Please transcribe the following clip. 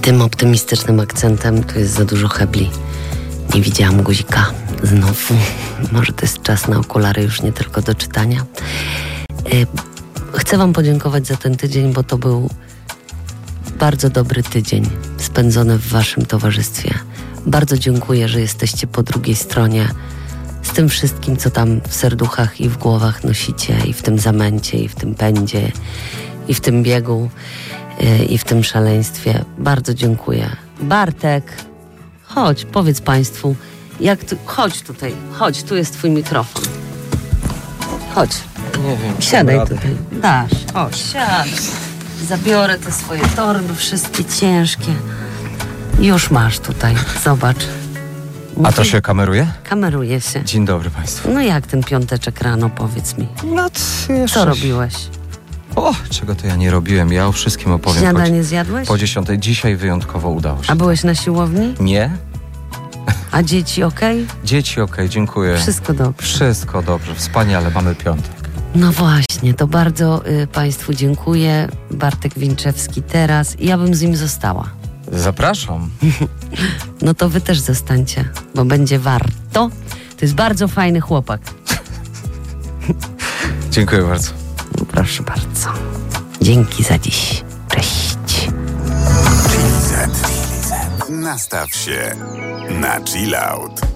tym optymistycznym akcentem tu jest za dużo hebli. Nie widziałam guzika znowu. Może to jest czas na okulary już nie tylko do czytania. Chcę wam podziękować za ten tydzień, bo to był bardzo dobry tydzień spędzony w waszym towarzystwie. Bardzo dziękuję, że jesteście po drugiej stronie z tym wszystkim, co tam w serduchach i w głowach nosicie, i w tym zamęcie, i w tym pędzie, i w tym biegu, i w tym szaleństwie. Bardzo dziękuję. Bartek, chodź, powiedz państwu, chodź tutaj, chodź, tu jest twój mikrofon. Chodź. Nie wiem, siadaj tutaj. Dasz, chodź, siadaj. Zabiorę te swoje torby, wszystkie ciężkie. Już masz tutaj, zobacz. A to się kameruje? Kameruje się. Dzień dobry państwu. No jak ten piąteczek rano, powiedz mi. No jeszcze... Co robiłeś? O, czego to ja nie robiłem? Ja o wszystkim opowiem. Śniadanie zjadłeś? Po 10. Dzisiaj wyjątkowo udało się. A byłeś na siłowni? Nie. A dzieci okej? Dzieci okej, dziękuję. Wszystko dobrze. Wszystko dobrze, wspaniale, mamy piątek. No właśnie, to bardzo państwu dziękuję. Bartek Winczewski teraz. Ja bym z nim została. Zapraszam. No to wy też zostańcie, bo będzie warto. To jest bardzo fajny chłopak. Dziękuję bardzo. No proszę bardzo. Dzięki za dziś. Cześć. Nastaw się na chill out.